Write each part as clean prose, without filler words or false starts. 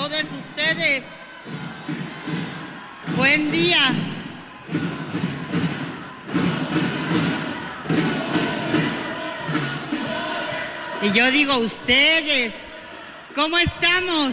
todos ustedes. Buen día. Y yo digo ustedes, ¿cómo estamos?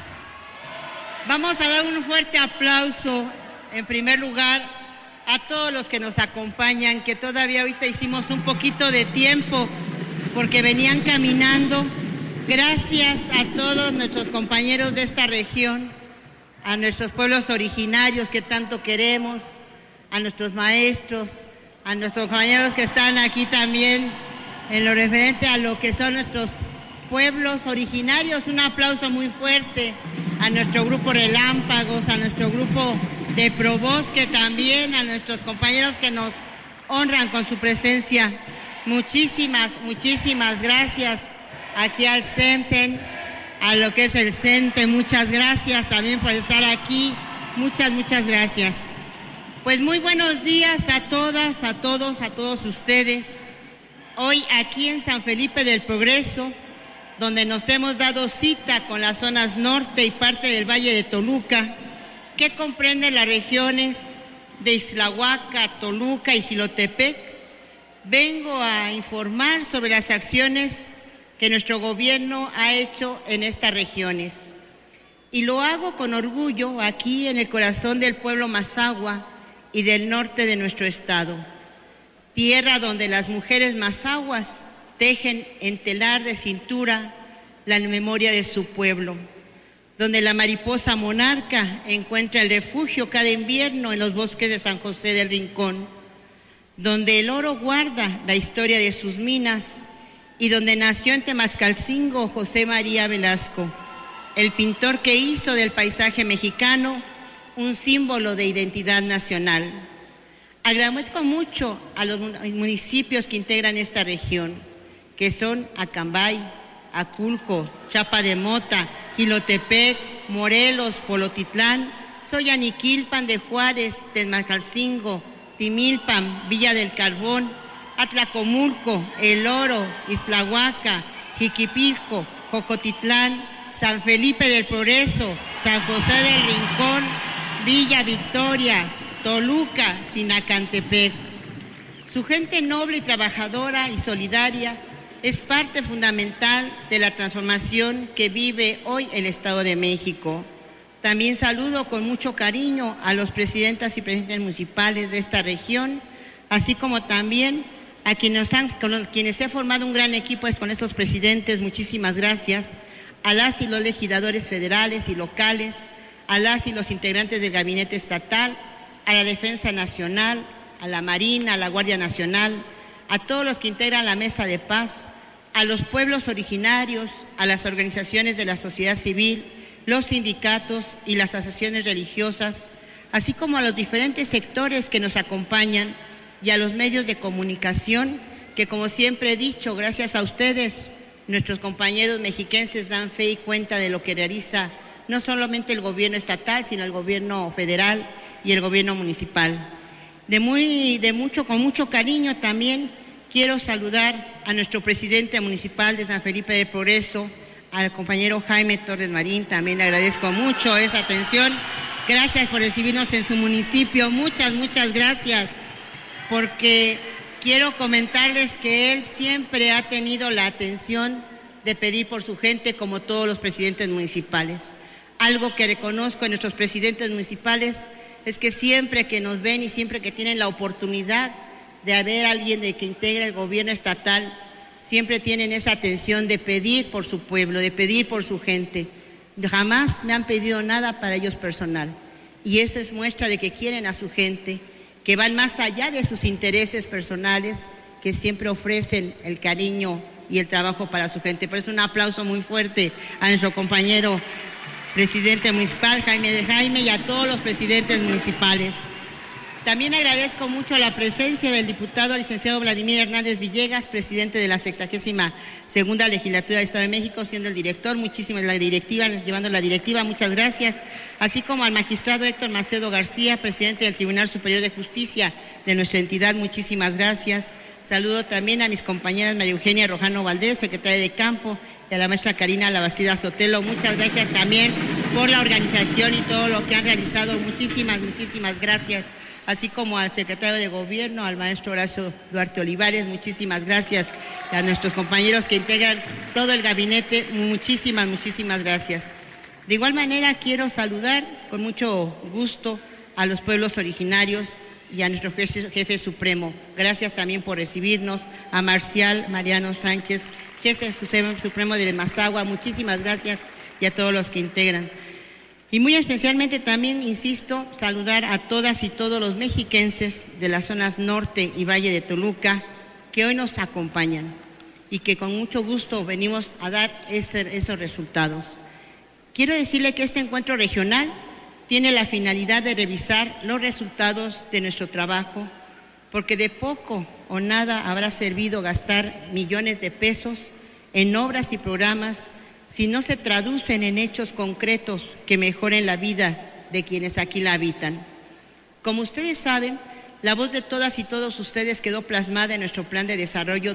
Vamos a dar un fuerte aplauso, en primer lugar, a todos los que nos acompañan, que todavía ahorita hicimos un poquito de tiempo porque venían caminando. Gracias a todos nuestros compañeros de esta región, a nuestros pueblos originarios que tanto queremos, a nuestros maestros, a nuestros compañeros que están aquí también en lo referente a lo que son nuestros pueblos originarios. Un aplauso muy fuerte a nuestro grupo Relámpagos, a nuestro grupo de Probosque también, a nuestros compañeros que nos honran con su presencia. Muchísimas gracias aquí al CEMSEN, a lo que es el CENTE, muchas gracias también por estar aquí, muchas gracias. Pues muy buenos días a todas, a todos ustedes. Hoy aquí en San Felipe del Progreso, donde nos hemos dado cita con las zonas norte y parte del Valle de Toluca, que comprende las regiones de Ixtlahuaca, Toluca y Jilotepec, vengo a informar sobre las acciones que nuestro gobierno ha hecho en estas regiones. Y lo hago con orgullo aquí en el corazón del pueblo mazahua y del norte de nuestro estado. Tierra donde las mujeres mazahuas tejen en telar de cintura la memoria de su pueblo, donde la mariposa monarca encuentra el refugio cada invierno en los bosques de San José del Rincón, donde el oro guarda la historia de sus minas y donde nació en Temascalcingo José María Velasco, el pintor que hizo del paisaje mexicano un símbolo de identidad nacional. Agradezco mucho a los municipios que integran esta región, que son Acambay, Aculco, Chapa de Mota, Jilotepec, Morelos, Polotitlán, Soyaniquilpan de Juárez, Temascalcingo, Timilpan, Villa del Carbón, Atlacomulco, El Oro, Ixtlahuaca, Jiquipilco, Jocotitlán, San Felipe del Progreso, San José del Rincón, Villa Victoria, Toluca, Sinacantepec. Su gente noble y trabajadora y solidaria es parte fundamental de la transformación que vive hoy el Estado de México. También saludo con mucho cariño a los presidentas y presidentes municipales de esta región, así como también a con quienes he formado un gran equipo con estos presidentes. Muchísimas gracias a las y los legisladores federales y locales, a las y los integrantes del Gabinete Estatal, a la Defensa Nacional, a la Marina, a la Guardia Nacional, a todos los que integran la Mesa de Paz, a los pueblos originarios, a las organizaciones de la sociedad civil, los sindicatos y las asociaciones religiosas, así como a los diferentes sectores que nos acompañan y a los medios de comunicación que, como siempre he dicho, gracias a ustedes, nuestros compañeros mexiquenses dan fe y cuenta de lo que realiza no solamente el gobierno estatal, sino el gobierno federal y el gobierno municipal. Con mucho cariño también quiero saludar a nuestro presidente municipal de San Felipe del Progreso, al compañero Jaime Torres Marín. También le agradezco mucho esa atención. Gracias por recibirnos en su municipio. Muchas gracias, porque quiero comentarles que él siempre ha tenido la atención de pedir por su gente, como todos los presidentes municipales. Algo que reconozco en nuestros presidentes municipales es que siempre que nos ven y siempre que tienen la oportunidad de haber alguien que integra el gobierno estatal, siempre tienen esa atención de pedir por su pueblo, de pedir por su gente. Jamás me han pedido nada para ellos personal. Y eso es muestra de que quieren a su gente, que van más allá de sus intereses personales, que siempre ofrecen el cariño y el trabajo para su gente. Por eso un aplauso muy fuerte a nuestro compañero presidente municipal, Jaime, y a todos los presidentes municipales. También agradezco mucho la presencia del diputado licenciado Vladimir Hernández Villegas, presidente de la 62ª Legislatura del Estado de México, siendo el director. Muchísimas la directiva, llevando la directiva, muchas gracias. Así como al magistrado Héctor Macedo García, presidente del Tribunal Superior de Justicia de nuestra entidad, muchísimas gracias. Saludo también a mis compañeras María Eugenia Rojano Valdés, secretaria de Campo, y a la maestra Karina Labastida Sotelo. Muchas gracias también por la organización y todo lo que han realizado. Muchísimas gracias. Así como al secretario de Gobierno, al maestro Horacio Duarte Olivares, muchísimas gracias. A nuestros compañeros que integran todo el gabinete, muchísimas gracias. De igual manera, quiero saludar con mucho gusto a los pueblos originarios y a nuestro jefe supremo. Gracias también por recibirnos, a Marcial Mariano Sánchez, jefe supremo de Mazahua, muchísimas gracias, y a todos los que integran. Y muy especialmente también, insisto, saludar a todas y todos los mexiquenses de las zonas norte y Valle de Toluca que hoy nos acompañan y que con mucho gusto venimos a dar esos resultados. Quiero decirle que este encuentro regional tiene la finalidad de revisar los resultados de nuestro trabajo, porque de poco o nada habrá servido gastar millones de pesos en obras y programas si no se traducen en hechos concretos que mejoren la vida de quienes aquí la habitan. Como ustedes saben, la voz de todas y todos ustedes quedó plasmada en nuestro Plan de Desarrollo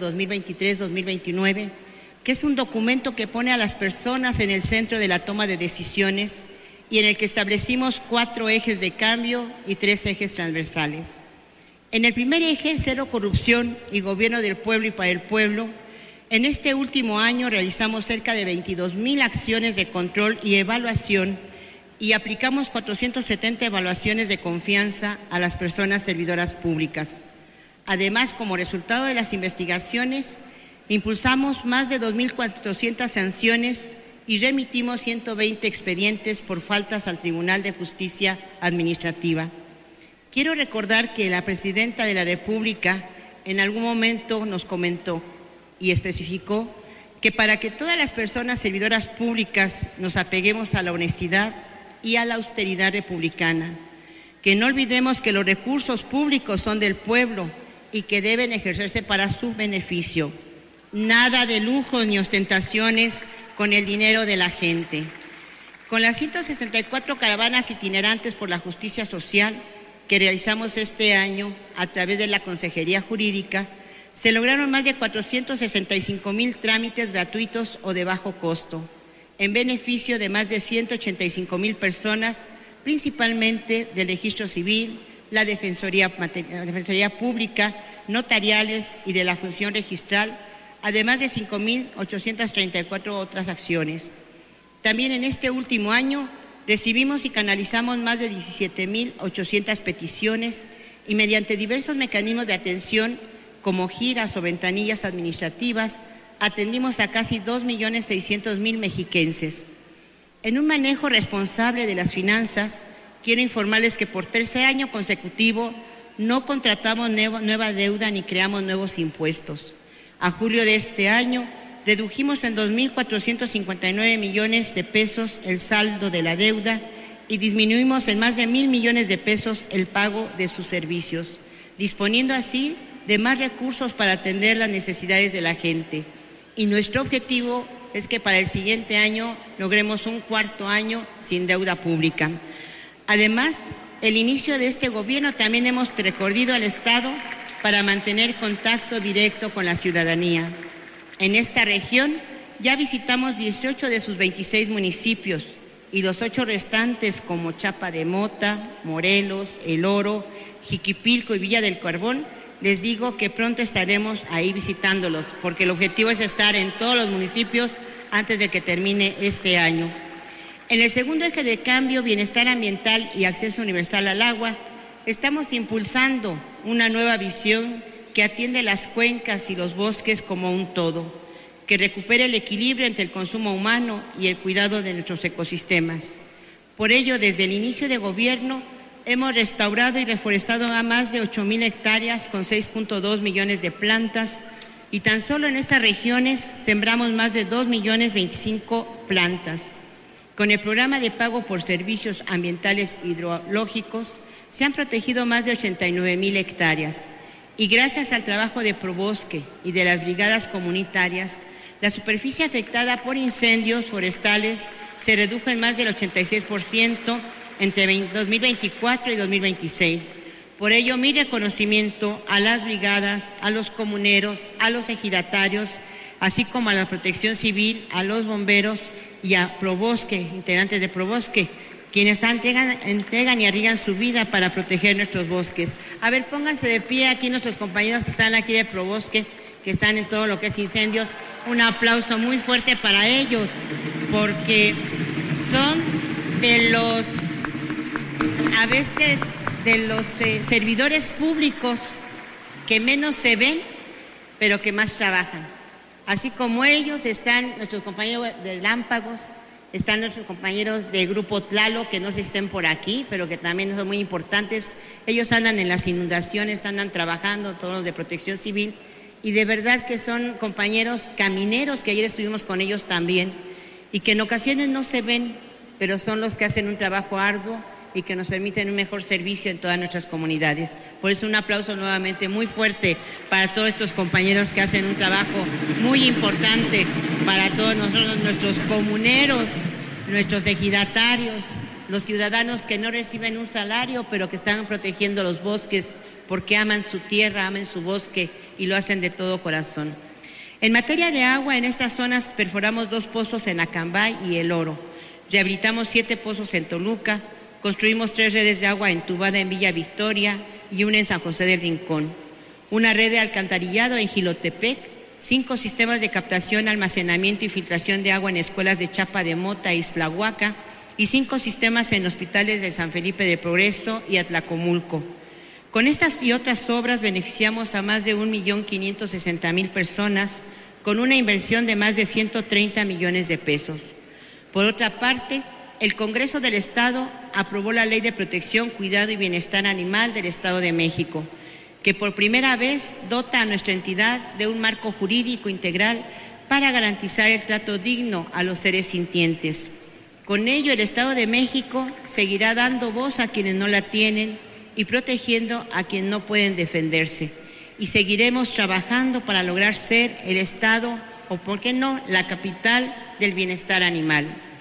2023-2029, que es un documento que pone a las personas en el centro de la toma de decisiones y en el que establecimos 4 ejes de cambio y 3 ejes transversales. En el primer eje, cero corrupción y gobierno del pueblo y para el pueblo, en este último año realizamos cerca de 22,000 acciones de control y evaluación y aplicamos 470 evaluaciones de confianza a las personas servidoras públicas. Además, como resultado de las investigaciones, impulsamos más de 2,400 sanciones y remitimos 120 expedientes por faltas al Tribunal de Justicia Administrativa. Quiero recordar que la Presidenta de la República en algún momento nos comentó y especificó que para que todas las personas servidoras públicas nos apeguemos a la honestidad y a la austeridad republicana, que no olvidemos que los recursos públicos son del pueblo y que deben ejercerse para su beneficio. Nada de lujos ni ostentaciones con el dinero de la gente. Con las 164 caravanas itinerantes por la justicia social que realizamos este año a través de la Consejería Jurídica, se lograron más de 465,000 trámites gratuitos o de bajo costo, en beneficio de más de 185,000 personas, principalmente del registro civil, la Defensoría Pública, notariales y de la función registral, además de 5,834 otras acciones. También en este último año recibimos y canalizamos más de 17,800 peticiones y mediante diversos mecanismos de atención como giras o ventanillas administrativas, atendimos a casi 2,600,000 mexiquenses. En un manejo responsable de las finanzas, quiero informarles que por tercer año consecutivo no contratamos nueva deuda ni creamos nuevos impuestos. A julio de este año redujimos en 2,459 millones de pesos el saldo de la deuda y disminuimos en más de 1,000 millones de pesos el pago de sus servicios, disponiendo así de más recursos para atender las necesidades de la gente. Y nuestro objetivo es que para el siguiente año logremos un cuarto año sin deuda pública. Además, el inicio de este gobierno también hemos recorrido al Estado para mantener contacto directo con la ciudadanía. En esta región ya visitamos 18 de sus 26 municipios y los 8 restantes como Chapa de Mota, Morelos, El Oro, Jiquipilco y Villa del Carbón. Les digo que pronto estaremos ahí visitándolos, porque el objetivo es estar en todos los municipios antes de que termine este año. En el segundo eje de cambio, bienestar ambiental y acceso universal al agua, estamos impulsando una nueva visión que atiende las cuencas y los bosques como un todo, que recupere el equilibrio entre el consumo humano y el cuidado de nuestros ecosistemas. Por ello, desde el inicio de gobierno, hemos restaurado y reforestado a más de 8,000 hectáreas con 6.2 millones de plantas y tan solo en estas regiones sembramos más de 2,025,000 plantas. Con el programa de pago por servicios ambientales hidrológicos se han protegido más de 89,000 hectáreas y gracias al trabajo de Probosque y de las brigadas comunitarias, la superficie afectada por incendios forestales se redujo en más del 86% entre 2024 y 2026. Por ello, mi reconocimiento a las brigadas, a los comuneros, a los ejidatarios así como a la Protección Civil, a los bomberos y a Probosque, integrantes de Probosque, quienes entregan y arriesgan su vida para proteger nuestros bosques. A ver, pónganse de pie aquí nuestros compañeros que están aquí de Probosque, que están en todo lo que es incendios. Un aplauso muy fuerte para ellos, porque son de los, a veces, de los servidores públicos que menos se ven, pero que más trabajan. Así como ellos están nuestros compañeros de Lámpagos, están nuestros compañeros del Grupo Tlalo, que no se estén por aquí, pero que también son muy importantes. Ellos andan en las inundaciones, andan trabajando, todos los de Protección Civil, y de verdad que son compañeros camineros, que ayer estuvimos con ellos también, y que en ocasiones no se ven, pero son los que hacen un trabajo arduo y que nos permiten un mejor servicio en todas nuestras comunidades. Por eso un aplauso nuevamente muy fuerte para todos estos compañeros que hacen un trabajo muy importante para todos nosotros, nuestros comuneros, nuestros ejidatarios, los ciudadanos que no reciben un salario, pero que están protegiendo los bosques porque aman su tierra, aman su bosque y lo hacen de todo corazón. En materia de agua, en estas zonas perforamos 2 pozos en Acambay y El Oro. Rehabilitamos 7 pozos en Toluca, construimos 3 redes de agua entubada en Villa Victoria y una en San José del Rincón, una red de alcantarillado en Jilotepec, 5 sistemas de captación, almacenamiento y filtración de agua en escuelas de Chapa de Mota e Ixtlahuaca y 5 sistemas en hospitales de San Felipe de Progreso y Atlacomulco. Con estas y otras obras beneficiamos a más de 1.560.000 personas con una inversión de más de 130 millones de pesos. Por otra parte, el Congreso del Estado aprobó la Ley de Protección, Cuidado y Bienestar Animal del Estado de México, que por primera vez dota a nuestra entidad de un marco jurídico integral para garantizar el trato digno a los seres sintientes. Con ello, el Estado de México seguirá dando voz a quienes no la tienen y protegiendo a quienes no pueden defenderse. Y seguiremos trabajando para lograr ser el Estado, o por qué no, la capital del bienestar animal.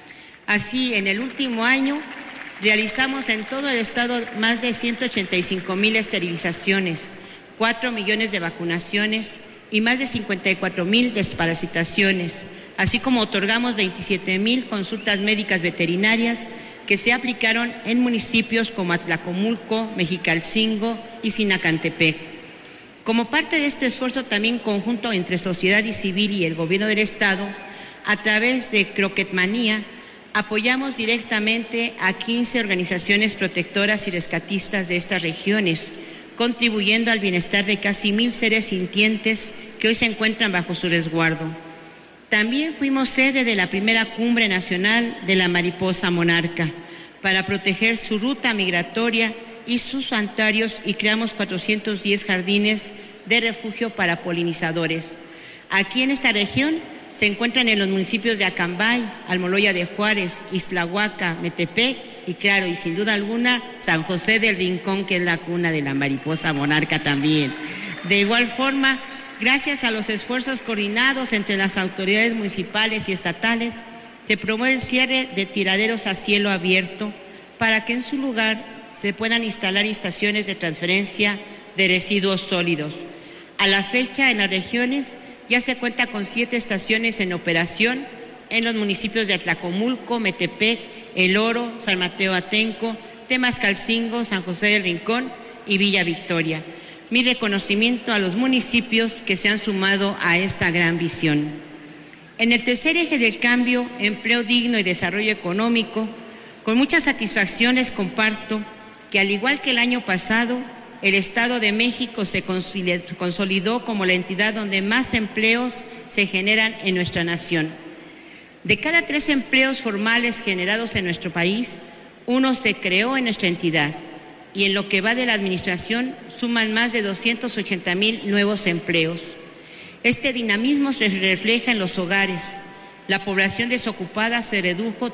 Así, en el último año, realizamos en todo el Estado más de 185,000 esterilizaciones, 4 millones de vacunaciones y más de 54,000 desparasitaciones, así como otorgamos 27,000 consultas médicas veterinarias que se aplicaron en municipios como Atlacomulco, Mexicalcingo y Sinacantepec. Como parte de este esfuerzo también conjunto entre sociedad civil y el gobierno del Estado, a través de Croquetmanía, apoyamos directamente a 15 organizaciones protectoras y rescatistas de estas regiones, contribuyendo al bienestar de casi 1,000 seres sintientes que hoy se encuentran bajo su resguardo. También fuimos sede de la primera cumbre nacional de la mariposa monarca para proteger su ruta migratoria y sus santuarios, y creamos 410 jardines de refugio para polinizadores. Aquí en esta región se encuentran en los municipios de Acambay, Almoloya de Juárez, Ixtlahuaca, Metepec y claro, y sin duda alguna, San José del Rincón, que es la cuna de la mariposa monarca también. De igual forma, gracias a los esfuerzos coordinados entre las autoridades municipales y estatales, se promueve el cierre de tiraderos a cielo abierto para que en su lugar se puedan instalar estaciones de transferencia de residuos sólidos. A la fecha, en las regiones, ya se cuenta con 7 estaciones en operación en los municipios de Atlacomulco, Metepec, El Oro, San Mateo Atenco, Temascalcingo, San José del Rincón y Villa Victoria. Mi reconocimiento a los municipios que se han sumado a esta gran visión. En el tercer eje del cambio, empleo digno y desarrollo económico, con mucha satisfacción les comparto que al igual que el año pasado, el Estado de México se consolidó como la entidad donde más empleos se generan en nuestra nación. De cada 3 empleos formales generados en nuestro país, 1 se creó en nuestra entidad, y en lo que va de la administración suman más de 280,000 nuevos empleos. Este dinamismo se refleja en los hogares. La población desocupada se redujo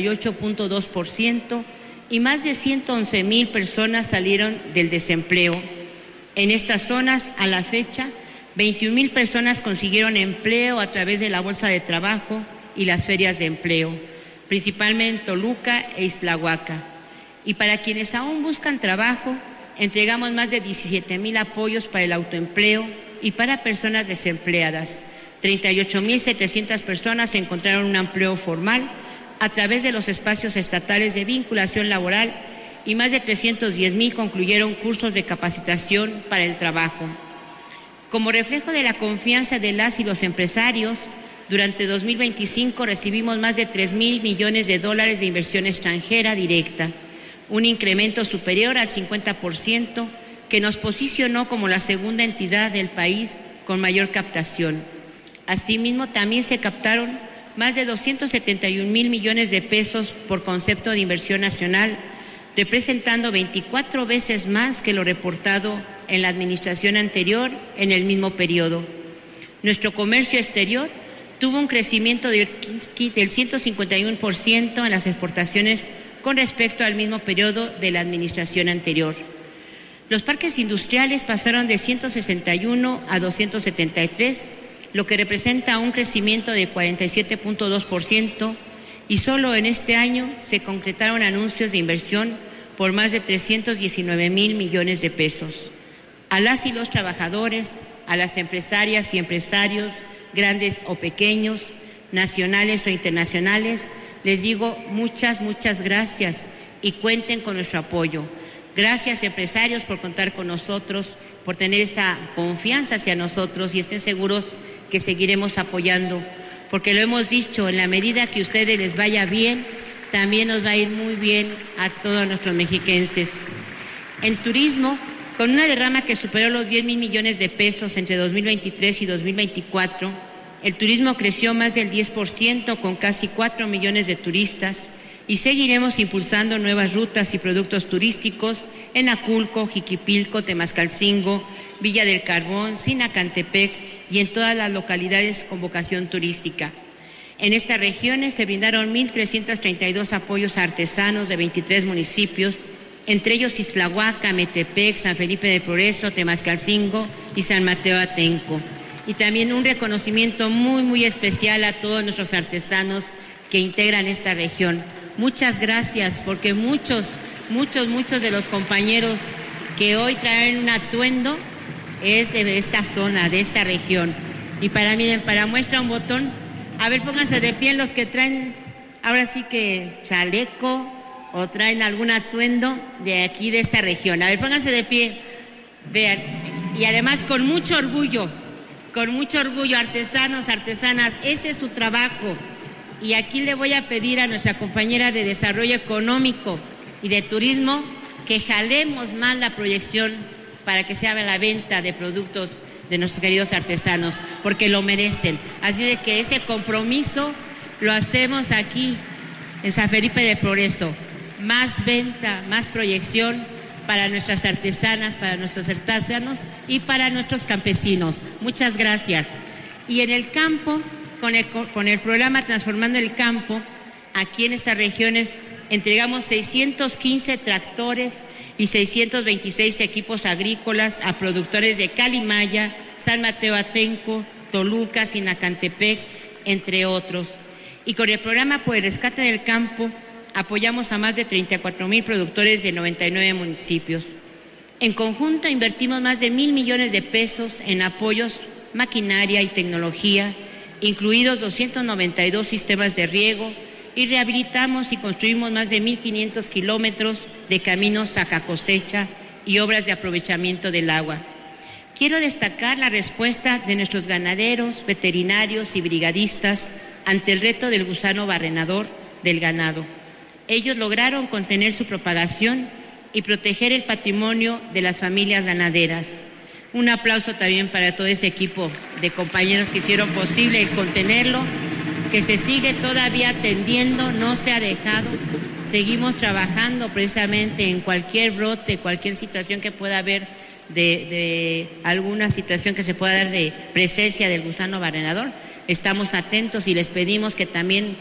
38.2%, y más de 111,000 personas salieron del desempleo. En estas zonas, a la fecha, 21,000 personas consiguieron empleo a través de la Bolsa de Trabajo y las ferias de empleo, principalmente en Toluca e Ixtlahuaca. Y para quienes aún buscan trabajo, entregamos más de 17,000 apoyos para el autoempleo y para personas desempleadas, 38,700 personas encontraron un empleo formal a través de los espacios estatales de vinculación laboral y más de 310,000 concluyeron cursos de capacitación para el trabajo. Como reflejo de la confianza de las y los empresarios, durante 2025 recibimos más de 3,000 millones de dólares de inversión extranjera directa, un incremento superior al 50% que nos posicionó como la segunda entidad del país con mayor captación. Asimismo, también se captaron más de 271,000 millones de pesos por concepto de inversión nacional, representando 24 veces más que lo reportado en la administración anterior en el mismo periodo. Nuestro comercio exterior tuvo un crecimiento del 151% en las exportaciones con respecto al mismo periodo de la administración anterior. Los parques industriales pasaron de 161 a 273, lo que representa un crecimiento de 47.2%, y solo en este año se concretaron anuncios de inversión por más de 319,000 millones de pesos. A las y los trabajadores, a las empresarias y empresarios, grandes o pequeños, nacionales o internacionales, les digo muchas gracias y cuenten con nuestro apoyo. Gracias, empresarios, por contar con nosotros, por tener esa confianza hacia nosotros, y estén seguros que seguiremos apoyando, porque lo hemos dicho, en la medida que a ustedes les vaya bien, también nos va a ir muy bien a todos nuestros mexiquenses. En turismo, con una derrama que superó los 10,000 millones de pesos entre 2023 y 2024, el turismo creció más del 10% con casi 4 millones de turistas, y seguiremos impulsando nuevas rutas y productos turísticos en Aculco, Jiquipilco, Temascalcingo, Villa del Carbón, Sinacantepec y en todas las localidades con vocación turística. En estas regiones se brindaron 1,332 apoyos a artesanos de 23 municipios, entre ellos Ixtlahuaca, Metepec, San Felipe de Progreso, Temascalcingo y San Mateo Atenco. Y también un reconocimiento muy especial a todos nuestros artesanos que integran esta región. Muchas gracias, porque muchos de los compañeros que hoy traen un atuendo es de esta zona, de esta región. Y para muestra un botón, a ver, pónganse de pie los que traen, ahora sí que chaleco o traen algún atuendo de aquí, de esta región. A ver, pónganse de pie, vean. Y además con mucho orgullo, artesanos, artesanas, ese es su trabajo. Y aquí le voy a pedir a nuestra compañera de Desarrollo Económico y de Turismo que jalemos más la proyección para que se abra la venta de productos de nuestros queridos artesanos, porque lo merecen. Así de que ese compromiso lo hacemos aquí en San Felipe de Progreso. Más venta, más proyección para nuestras artesanas, para nuestros artesanos y para nuestros campesinos. Muchas gracias. Y en el campo, con el programa Transformando el Campo, aquí en estas regiones entregamos 615 tractores y 626 equipos agrícolas a productores de Calimaya, San Mateo Atenco, Toluca, Sinacantepec, entre otros. Y con el programa por el rescate del campo apoyamos a más de 34,000 productores de 99 municipios. En conjunto invertimos más de 1,000 millones de pesos en apoyos, maquinaria y tecnología, incluidos 292 sistemas de riego, y rehabilitamos y construimos más de 1,500 kilómetros de caminos saca cosecha y obras de aprovechamiento del agua. Quiero destacar la respuesta de nuestros ganaderos, veterinarios y brigadistas ante el reto del gusano barrenador del ganado. Ellos lograron contener su propagación y proteger el patrimonio de las familias ganaderas. Un aplauso también para todo ese equipo de compañeros que hicieron posible contenerlo, que se sigue todavía atendiendo, no se ha dejado. Seguimos trabajando precisamente en cualquier brote, cualquier situación que pueda haber de alguna situación que se pueda dar de presencia del gusano barrenador. Estamos atentos y les pedimos que también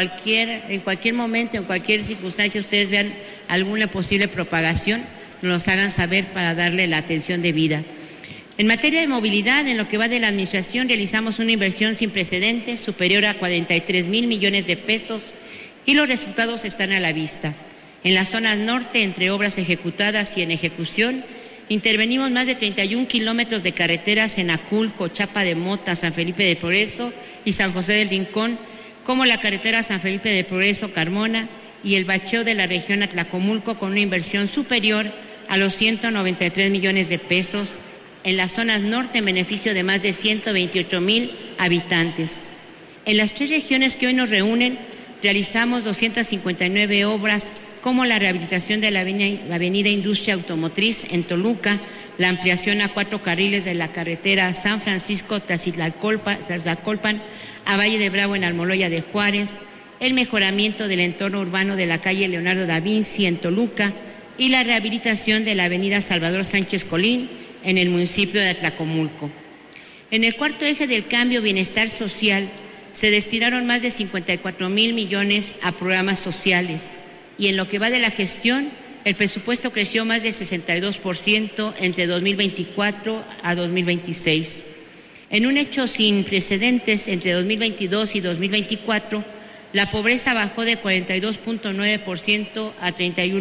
en cualquier momento, en cualquier circunstancia, ustedes vean alguna posible propagación, nos hagan saber para darle la atención debida. En materia de movilidad, en lo que va de la administración, realizamos una inversión sin precedentes superior a 43,000 millones de pesos y los resultados están a la vista. En las zonas norte, entre obras ejecutadas y en ejecución, Intervenimos más de 31 kilómetros de carreteras en Aculco, Chapa de Mota, San Felipe del Progreso y San José del Rincón, como la carretera San Felipe del Progreso-Carmona y el bacheo de la región Atlacomulco, con una inversión superior a los 193 millones de pesos en las zonas norte en beneficio de más de 128,000 habitantes. En las 3 regiones que hoy nos reúnen, realizamos 259 obras, como la rehabilitación de la avenida Industria Automotriz en Toluca, la ampliación a 4 carriles de la carretera San Francisco-Tlaxcalpan a Valle de Bravo en Almoloya de Juárez, el mejoramiento del entorno urbano de la calle Leonardo da Vinci en Toluca y la rehabilitación de la avenida Salvador Sánchez Colín en el municipio de Atlacomulco. En el cuarto eje del cambio bienestar social se destinaron más de 54,000 millones a programas sociales, y en lo que va de la gestión, el presupuesto creció más de 62% entre 2024 a 2026. En un hecho sin precedentes, entre 2022 y 2024, la pobreza bajó de 42.9% a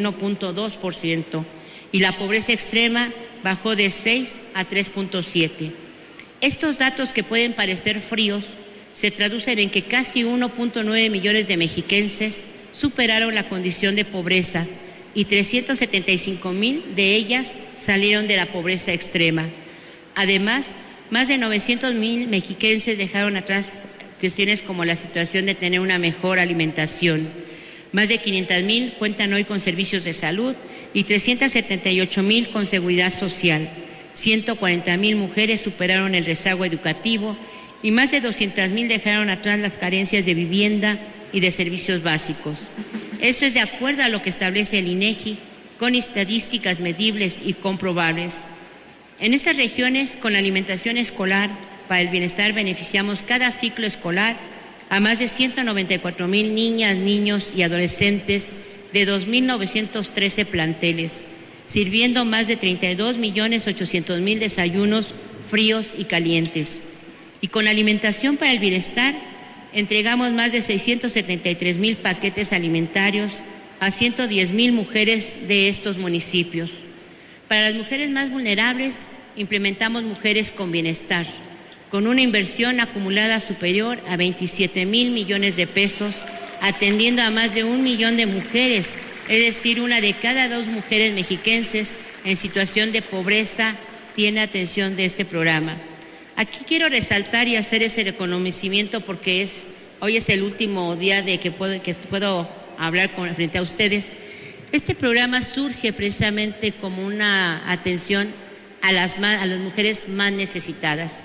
31.2%, y la pobreza extrema bajó de 6 a 3.7%. Estos datos, que pueden parecer fríos, se traducen en que casi 1.9 millones de mexiquenses superaron la condición de pobreza y 375,000 de ellas salieron de la pobreza extrema. Además, más de 900,000 mexiquenses dejaron atrás cuestiones como la situación de tener una mejor alimentación. Más de 500,000 cuentan hoy con servicios de salud y 378,000 con seguridad social. 140,000 mujeres superaron el rezago educativo y más de 200,000 dejaron atrás las carencias de vivienda y de servicios básicos. Esto es de acuerdo a lo que establece el INEGI, con estadísticas medibles y comprobables. En estas regiones, con la alimentación escolar para el bienestar, beneficiamos cada ciclo escolar a más de 194,000 niñas, niños y adolescentes de 2,913 planteles, sirviendo más de 32,800,000 desayunos fríos y calientes. Y con alimentación para el bienestar, entregamos más de 673,000 paquetes alimentarios a 110,000 mujeres de estos municipios. Para las mujeres más vulnerables, implementamos Mujeres con Bienestar, con una inversión acumulada superior a 27,000 millones de pesos, atendiendo a más de 1 millón de mujeres, es decir, 1 de cada 2 mujeres mexiquenses en situación de pobreza tiene atención de este programa. Aquí quiero resaltar y hacer ese reconocimiento porque hoy es el último día de que puedo hablar frente a ustedes. Este programa surge precisamente como una atención a las mujeres más necesitadas.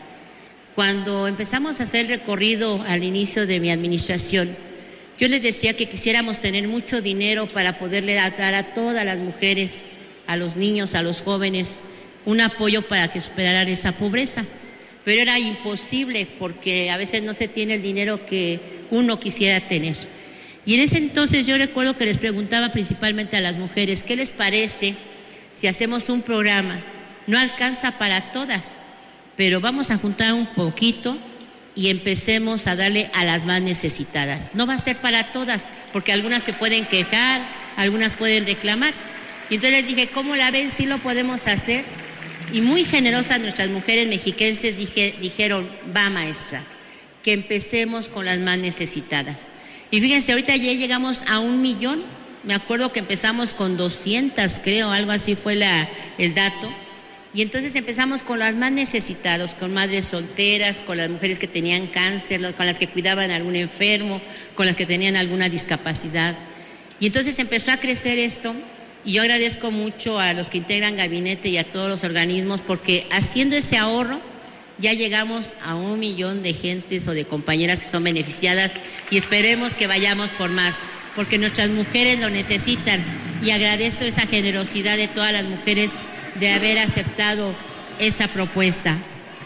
Cuando empezamos a hacer el recorrido al inicio de mi administración, yo les decía que quisiéramos tener mucho dinero para poderle dar a todas las mujeres, a los niños, a los jóvenes, un apoyo para que superaran esa pobreza. Pero era imposible porque a veces no se tiene el dinero que uno quisiera tener. Y en ese entonces yo recuerdo que les preguntaba principalmente a las mujeres, ¿qué les parece si hacemos un programa? No alcanza para todas, pero vamos a juntar un poquito y empecemos a darle a las más necesitadas. No va a ser para todas, porque algunas se pueden quejar, algunas pueden reclamar. Y entonces les dije, ¿cómo la ven? ¿Sí lo podemos hacer? Y muy generosas nuestras mujeres mexiquenses dijeron, va maestra, que empecemos con las más necesitadas. Y fíjense, ahorita ya llegamos a 1 millón, me acuerdo que empezamos con 200, creo, algo así fue el dato. Y entonces empezamos con las más necesitadas, con madres solteras, con las mujeres que tenían cáncer, con las que cuidaban a algún enfermo, con las que tenían alguna discapacidad. Y entonces empezó a crecer esto. Y yo agradezco mucho a los que integran gabinete y a todos los organismos porque haciendo ese ahorro ya llegamos a 1 millón de gentes o de compañeras que son beneficiadas y esperemos que vayamos por más porque nuestras mujeres lo necesitan y agradezco esa generosidad de todas las mujeres de haber aceptado esa propuesta.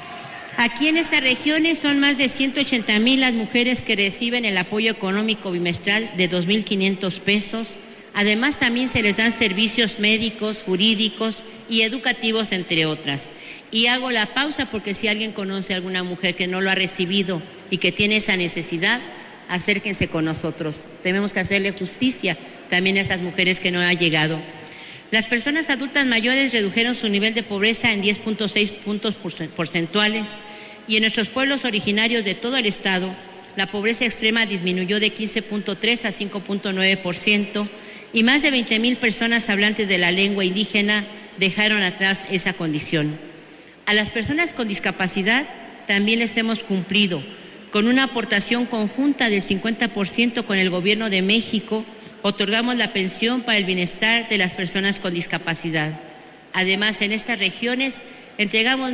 Aquí en estas regiones son más de 180,000 las mujeres que reciben el apoyo económico bimestral de 2,500 pesos. Además, también se les dan servicios médicos, jurídicos y educativos, entre otras. Y hago la pausa porque si alguien conoce a alguna mujer que no lo ha recibido y que tiene esa necesidad, acérquense con nosotros. Tenemos que hacerle justicia también a esas mujeres que no han llegado. Las personas adultas mayores redujeron su nivel de pobreza en 10.6 puntos porcentuales y en nuestros pueblos originarios de todo el estado, la pobreza extrema disminuyó de 15.3 a 5.9% y más de 20,000 personas hablantes de la lengua indígena dejaron atrás esa condición. A las personas con discapacidad también les hemos cumplido con una aportación conjunta del 50% con el Gobierno de México. Otorgamos la pensión para el bienestar de las personas con discapacidad. Además, en estas regiones entregamos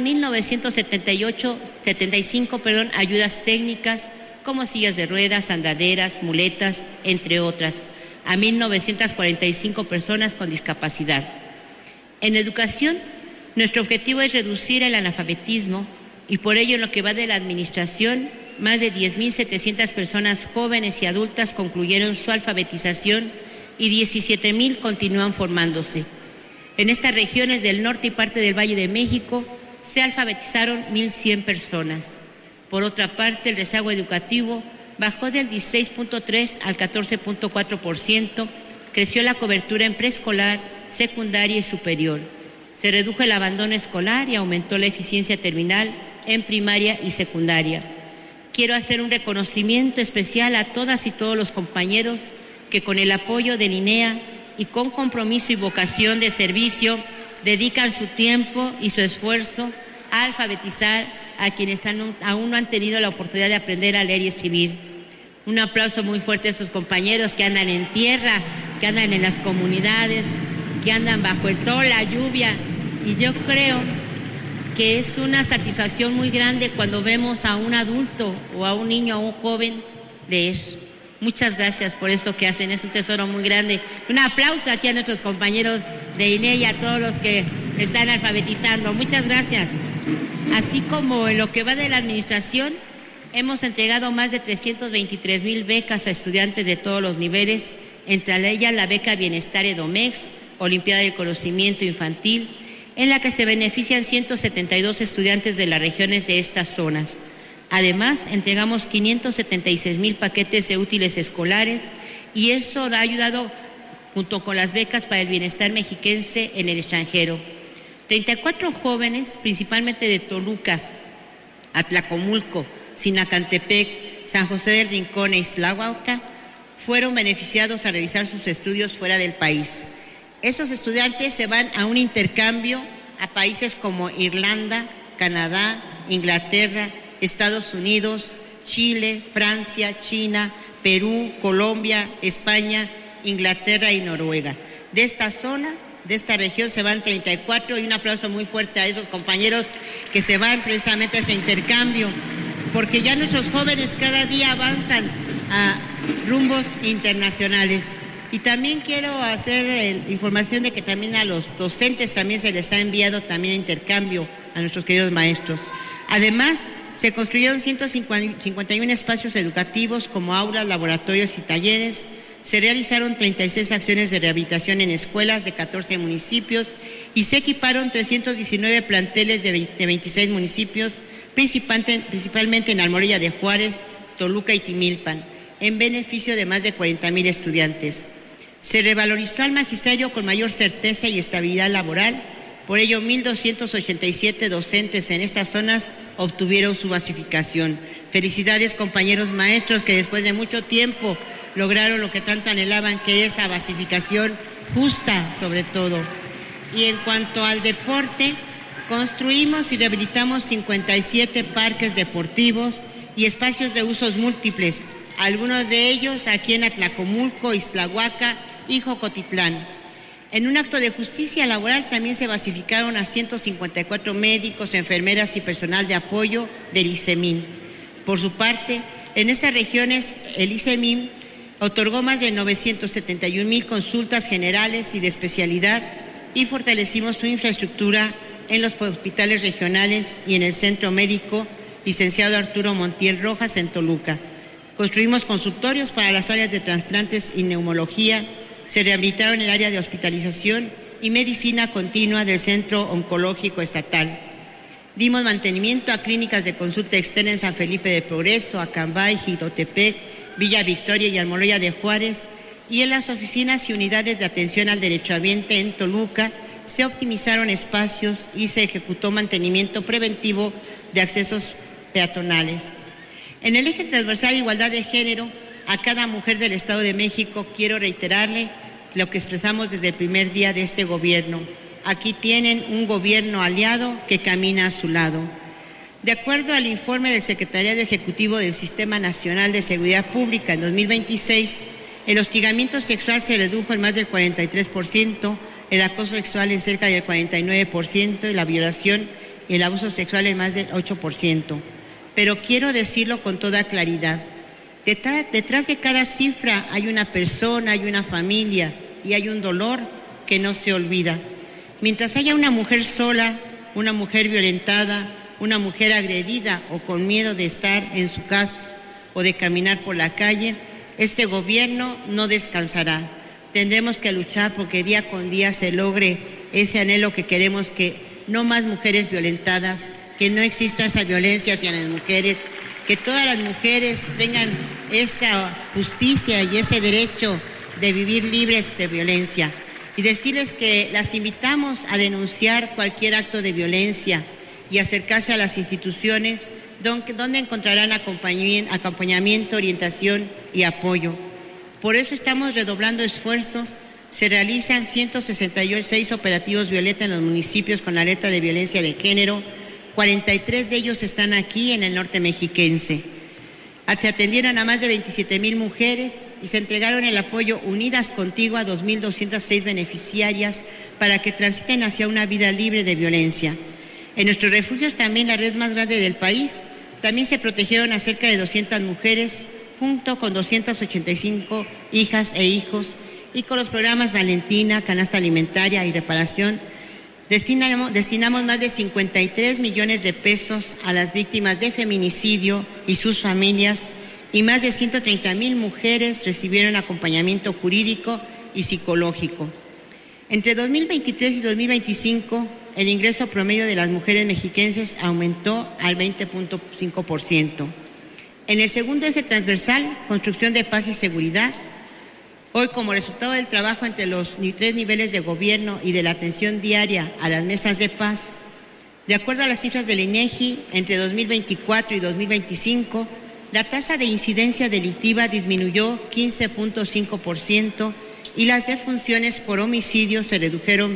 1,975 ayudas técnicas como sillas de ruedas, andaderas, muletas, entre otras, a 1,945 personas con discapacidad. En educación, nuestro objetivo es reducir el analfabetismo y por ello en lo que va de la administración, más de 10,700 personas jóvenes y adultas concluyeron su alfabetización y 17,000 continúan formándose. En estas regiones del norte y parte del Valle de México se alfabetizaron 1,100 personas. Por otra parte, el rezago educativo bajó del 16.3 al 14.4%, creció la cobertura en preescolar, secundaria y superior. Se redujo el abandono escolar y aumentó la eficiencia terminal en primaria y secundaria. Quiero hacer un reconocimiento especial a todas y todos los compañeros que con el apoyo del INEA y con compromiso y vocación de servicio dedican su tiempo y su esfuerzo a alfabetizar a quienes aún no han tenido la oportunidad de aprender a leer y escribir. Un aplauso muy fuerte a esos compañeros que andan en tierra, que andan en las comunidades, que andan bajo el sol, la lluvia, y yo creo que es una satisfacción muy grande cuando vemos a un adulto o a un niño, a un joven leer. Muchas gracias por eso que hacen, es un tesoro muy grande. Un aplauso aquí a nuestros compañeros de INEA y a todos los que están alfabetizando. Muchas gracias. Así como en lo que va de la administración, hemos entregado más de 323,000 becas a estudiantes de todos los niveles, entre ellas la beca Bienestar Edomex, Olimpiada del Conocimiento Infantil, en la que se benefician 172 estudiantes de las regiones de estas zonas. Además, entregamos 576,000 paquetes de útiles escolares y eso ha ayudado junto con las becas para el bienestar mexiquense en el extranjero. 34 jóvenes, principalmente de Toluca, Atlacomulco, Sinacantepec, San José del Rincón e Ixtlahuaca, fueron beneficiados a realizar sus estudios fuera del país. Esos estudiantes se van a un intercambio a países como Irlanda, Canadá, Inglaterra, Estados Unidos, Chile, Francia, China, Perú, Colombia, España, Inglaterra y Noruega. De esta zona, de esta región se van 34 y un aplauso muy fuerte a esos compañeros que se van precisamente a ese intercambio, porque ya nuestros jóvenes cada día avanzan a rumbos internacionales. Y también quiero hacer información de que también a los docentes también se les ha enviado también intercambio a nuestros queridos maestros. Además, se construyeron 151 espacios educativos como aulas, laboratorios y talleres. Se realizaron 36 acciones de rehabilitación en escuelas de 14 municipios y se equiparon 319 planteles de 26 municipios, principalmente en Almoloya de Juárez, Toluca y Timilpan, en beneficio de más de 40,000 estudiantes. Se revalorizó al magisterio con mayor certeza y estabilidad laboral. Por ello, 1,287 docentes en estas zonas obtuvieron su basificación. Felicidades, compañeros maestros, que después de mucho tiempo lograron lo que tanto anhelaban, que es esa basificación justa, sobre todo. Y en cuanto al deporte, construimos y rehabilitamos 57 parques deportivos y espacios de usos múltiples, algunos de ellos aquí en Atlacomulco, Ixtlahuaca y Jocotitlán. En un acto de justicia laboral también se basificaron a 154 médicos, enfermeras y personal de apoyo del ICEMIN. Por su parte, en estas regiones el ICEMIN otorgó más de 971,000 consultas generales y de especialidad y fortalecimos su infraestructura en los hospitales regionales y en el Centro Médico Licenciado Arturo Montiel Rojas en Toluca. Construimos consultorios para las áreas de trasplantes y neumología, se rehabilitaron el área de hospitalización y medicina continua del Centro Oncológico Estatal. Dimos mantenimiento a clínicas de consulta externa en San Felipe de Progreso, Acambay, Jicotepec, Villa Victoria y Almoloya de Juárez, y en las oficinas y unidades de atención al derechohabiente en Toluca se optimizaron espacios y se ejecutó mantenimiento preventivo de accesos peatonales. En el eje transversal Igualdad de Género, a cada mujer del Estado de México quiero reiterarle lo que expresamos desde el primer día de este gobierno. Aquí tienen un gobierno aliado que camina a su lado. De acuerdo al informe del Secretariado Ejecutivo del Sistema Nacional de Seguridad Pública en 2026, el hostigamiento sexual se redujo en más del 43%, el acoso sexual en cerca del 49% y la violación y el abuso sexual en más del 8%. Pero quiero decirlo con toda claridad. Detrás de cada cifra hay una persona, hay una familia y hay un dolor que no se olvida. Mientras haya una mujer sola, una mujer violentada, una mujer agredida o con miedo de estar en su casa o de caminar por la calle, este gobierno no descansará. Tendremos que luchar porque día con día se logre ese anhelo que queremos, que no más mujeres violentadas, que no exista esa violencia hacia las mujeres, que todas las mujeres tengan esa justicia y ese derecho de vivir libres de violencia. Y decirles que las invitamos a denunciar cualquier acto de violencia y acercarse a las instituciones donde encontrarán acompañamiento, orientación y apoyo. Por eso estamos redoblando esfuerzos. Se realizan 166 operativos Violeta en los municipios con la alerta de violencia de género. 43 de ellos están aquí en el norte mexiquense. Se atendieron a más de 27,000 mujeres y se entregaron el apoyo Unidas Contigo a 2,206 beneficiarias para que transiten hacia una vida libre de violencia. En nuestros refugios, también la red más grande del país, también se protegieron a cerca de 200 mujeres, junto con 285 hijas e hijos, y con los programas Valentina, Canasta Alimentaria y Reparación, destinamos más de 53 millones de pesos a las víctimas de feminicidio y sus familias, y más de 130,000 mujeres recibieron acompañamiento jurídico y psicológico. Entre 2023 y 2025, el ingreso promedio de las mujeres mexiquenses aumentó al 20.5%. En el segundo eje transversal, construcción de paz y seguridad, hoy, como resultado del trabajo entre los 3 niveles de gobierno y de la atención diaria a las mesas de paz, de acuerdo a las cifras del INEGI, entre 2024 y 2025, la tasa de incidencia delictiva disminuyó 15.5% y las defunciones por homicidio se redujeron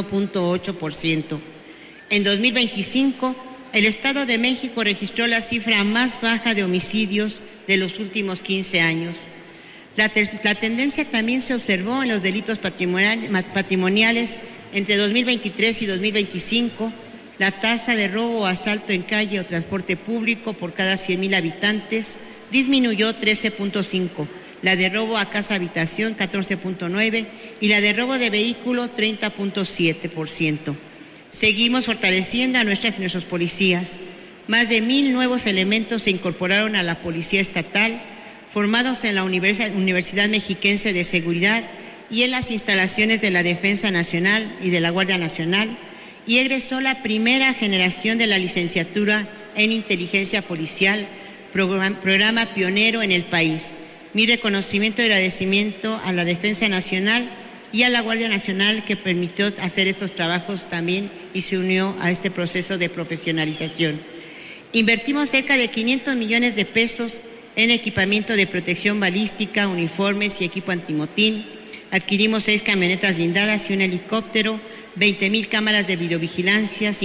21.8%. En 2025, el Estado de México registró la cifra más baja de homicidios de los últimos 15 años. La tendencia también se observó en los delitos patrimoniales. Entre 2023 y 2025, la tasa de robo o asalto en calle o transporte público por cada 100,000 habitantes disminuyó 13.5%, la de robo a casa habitación 14.9% y la de robo de vehículo 30.7%. Seguimos fortaleciendo a nuestras y nuestros policías. Más de 1,000 nuevos elementos se incorporaron a la Policía Estatal, formados en la Universidad Mexiquense de Seguridad y en las instalaciones de la Defensa Nacional y de la Guardia Nacional, y egresó la primera generación de la licenciatura en Inteligencia Policial, programa pionero en el país. Mi reconocimiento y agradecimiento a la Defensa Nacional y a la Guardia Nacional, que permitió hacer estos trabajos también y se unió a este proceso de profesionalización. Invertimos cerca de 500 millones de pesos en equipamiento de protección balística, uniformes y equipo antimotín. Adquirimos 6 camionetas blindadas y un helicóptero, 20,000 cámaras de videovigilancia,